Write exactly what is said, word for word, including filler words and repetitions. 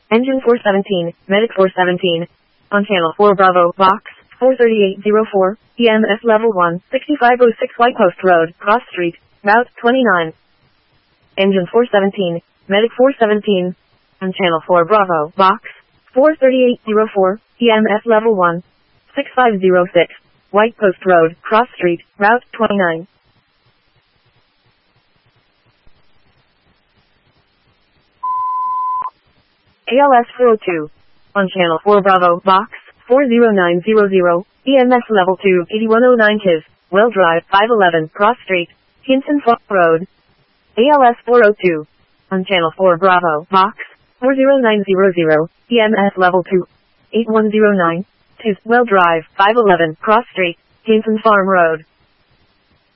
Engine four seventeen, Medic four seventeen. On channel four Bravo, box, four thirty-eight oh four, E M S level one, sixty-five oh six White Post Road, Cross Street, Route twenty-nine. Engine four seventeen, Medic four seventeen. On channel four Bravo, box, four thirty-eight oh four, E M S level one, sixty-five oh six, White Post Road, Cross Street, Route twenty-nine. A L S four oh two. On channel four Bravo, box, four oh nine hundred, E M S level two, eighty-one oh nine T I V, Well Drive, five eleven, Cross Street, Hinton Farm Road. A L S four oh two. On channel four Bravo, box, four oh nine hundred, E M S level two, eighty-one oh nine, T I V, Well Drive, five eleven, Cross Street, Hinton Farm Road.